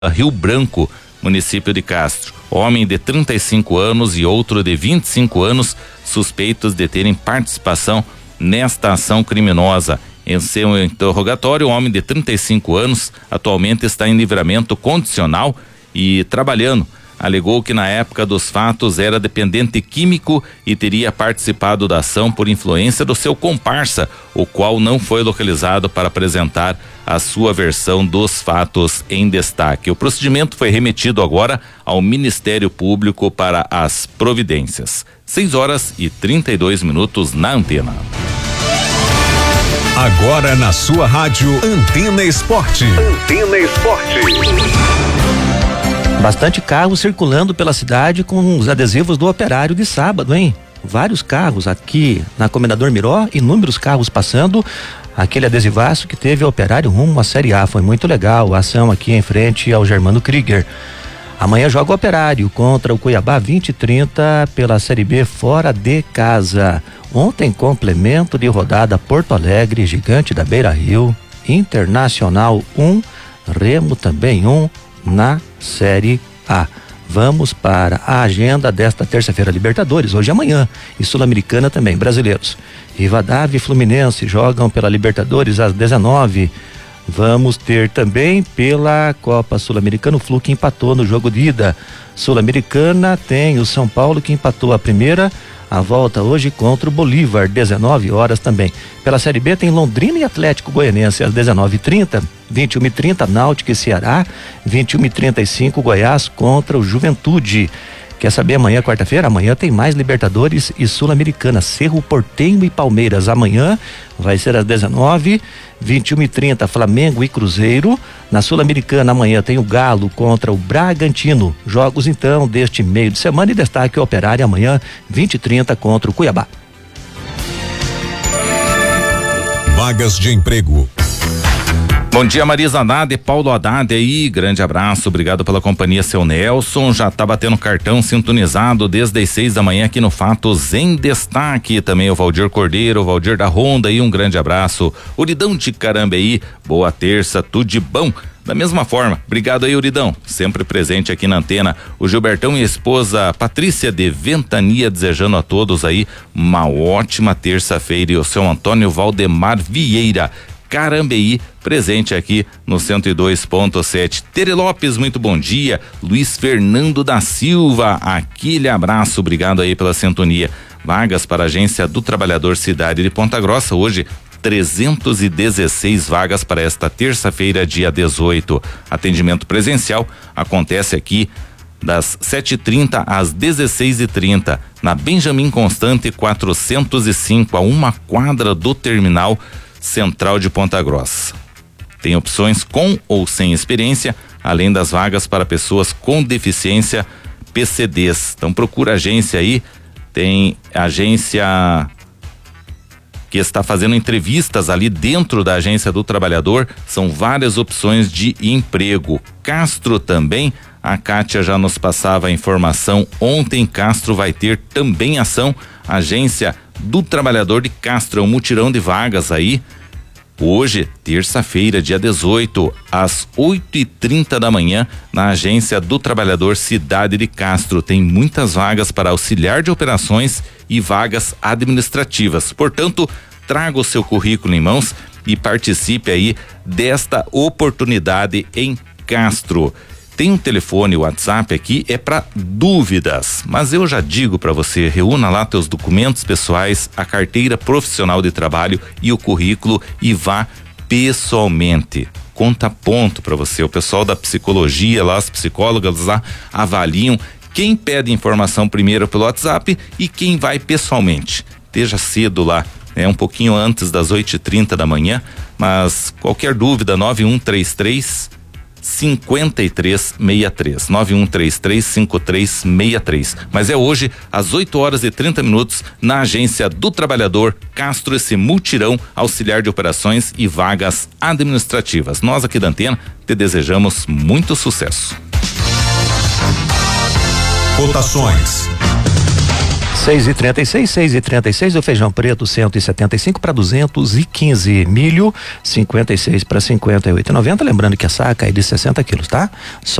Rio Branco, município de Castro. Homem de 35 anos e outro de 25 anos suspeitos de terem participação nesta ação criminosa. Em seu interrogatório, o homem de 35 anos atualmente está em livramento condicional e trabalhando. Alegou que na época dos fatos era dependente químico e teria participado da ação por influência do seu comparsa, o qual não foi localizado para apresentar a sua versão dos fatos em destaque. O procedimento foi remetido agora ao Ministério Público para as providências. 6h32 na Antena. Agora na sua rádio Antena Esporte. Antena Esporte. Bastante carro circulando pela cidade com os adesivos do Operário de sábado, hein? Vários carros aqui na Comendador Miró, inúmeros carros passando. Aquele adesivaço que teve o Operário rumo à Série A, foi muito legal a ação aqui em frente ao Germano Krieger. Amanhã joga o Operário contra o Cuiabá 2030 pela Série B fora de casa. Ontem complemento de rodada Porto Alegre, Gigante da Beira Rio, Internacional 1, Remo também 1 na Série A. Vamos para a agenda desta terça-feira, Libertadores, hoje e amanhã, e Sul-Americana também, brasileiros. Rivadavia e Fluminense jogam pela Libertadores às 19h. Vamos ter também pela Copa Sul-Americana o Flu que empatou no jogo de ida. Sul-Americana tem o São Paulo que empatou a primeira. A volta hoje contra o Bolívar, 19h também. Pela Série B tem Londrina e Atlético Goianense às 19h30, 21h30 Náutico e Ceará, 21h35 Goiás contra o Juventude. Quer saber amanhã, quarta-feira? Amanhã tem mais Libertadores e Sul-Americana, Cerro Porteño e Palmeiras. Amanhã vai ser às 19h, 21h30 Flamengo e Cruzeiro. Na Sul-Americana amanhã tem o Galo contra o Bragantino. Jogos então deste meio de semana e destaque o Operário amanhã 20h30 contra o Cuiabá. Vagas de emprego. Bom dia, Marisa Haddad e Paulo Haddad aí, grande abraço, obrigado pela companhia, seu Nelson, já tá batendo cartão sintonizado desde as 6h aqui no Fatos em Destaque, também o Valdir Cordeiro, o Valdir da Honda aí, um grande abraço, Uridão de Carambeí, boa terça, tudo de bom. Da mesma forma, obrigado aí, Uridão, sempre presente aqui na antena, o Gilbertão e a esposa Patrícia de Ventania desejando a todos aí uma ótima terça-feira, e o seu Antônio Valdemar Vieira Carambeí, presente aqui no 102.7. Tere Lopes, muito bom dia. Luiz Fernando da Silva, aquele abraço, obrigado aí pela sintonia. Vagas para a Agência do Trabalhador Cidade de Ponta Grossa, hoje 316 vagas para esta terça-feira, dia 18. Atendimento presencial acontece aqui das 7h30 às 16h30, na Benjamin Constante 405, a uma quadra do terminal Central de Ponta Grossa. Tem opções com ou sem experiência, além das vagas para pessoas com deficiência PCDs. Então procura a agência aí, tem agência que está fazendo entrevistas ali dentro da Agência do Trabalhador, são várias opções de emprego. Castro também, a Kátia já nos passava a informação, ontem Castro vai ter também ação, Agência do Trabalhador de Castro, é um mutirão de vagas aí, hoje, terça-feira, dia 18, às 8h30 na Agência do Trabalhador Cidade de Castro, tem muitas vagas para auxiliar de operações e vagas administrativas, portanto, traga o seu currículo em mãos e participe aí desta oportunidade em Castro. Tem um telefone, o WhatsApp aqui é para dúvidas, mas eu já digo para você, reúna lá teus documentos pessoais, a carteira profissional de trabalho e o currículo e vá pessoalmente. Conta ponto para você, o pessoal da psicologia lá, as psicólogas lá avaliam quem pede informação primeiro pelo WhatsApp e quem vai pessoalmente. Esteja cedo lá, um pouquinho antes das 8h30, mas qualquer dúvida, 9133-5363, 9133-5363, mas é hoje às 8h30 na Agência do Trabalhador Castro, esse mutirão auxiliar de operações e vagas administrativas. Nós aqui da Antena te desejamos muito sucesso. Cotações. 6,36, o feijão preto 175 para 215, milho 56 para 58,90, lembrando que a saca é de 60 quilos, tá?